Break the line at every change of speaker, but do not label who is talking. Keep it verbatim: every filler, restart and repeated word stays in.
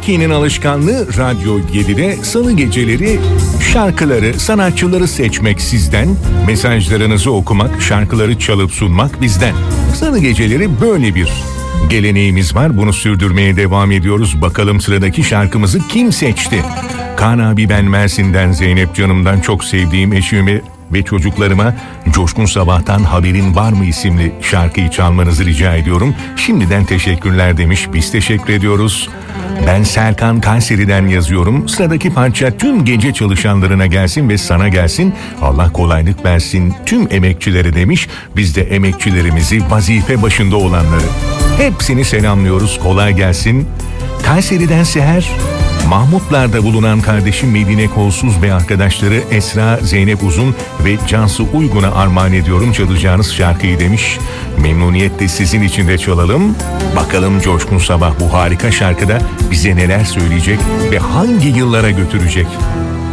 Türkiye'nin alışkanlığı Radyo yedide salı geceleri şarkıları, sanatçıları seçmek sizden, mesajlarınızı okumak, şarkıları çalıp sunmak bizden. Salı geceleri böyle bir geleneğimiz var. Bunu sürdürmeye devam ediyoruz. Bakalım sıradaki şarkımızı kim seçti? Kaan abi, ben Mersin'den Zeynep canımdan çok sevdiğim eşime ve çocuklarıma Coşkun Sabah'tan Haberin Var mı isimli şarkıyı çalmanızı rica ediyorum. Şimdiden teşekkürler demiş. Biz teşekkür ediyoruz. Ben Serkan Kayseri'den yazıyorum. Sıradaki parça tüm gece çalışanlarına gelsin ve sana gelsin. Allah kolaylık versin tüm emekçilere demiş. Biz de emekçilerimizi, vazife başında olanları hepsini selamlıyoruz. Kolay gelsin. Kayseri'den Seher, Mahmutlar'da bulunan kardeşim Medine Kolsuz ve arkadaşları Esra, Zeynep Uzun ve Cansu Uygun'a armağan ediyorum çalacağınız şarkıyı demiş. Memnuniyetle sizin için de çalalım. Bakalım Coşkun Sabah bu harika şarkıda bize neler söyleyecek ve hangi yıllara götürecek?